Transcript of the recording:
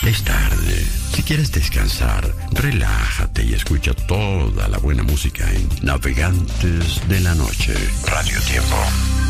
Es tarde. Si quieres descansar, relájate y escucha toda la buena música en Navegantes de la Noche. Radio Tiempo.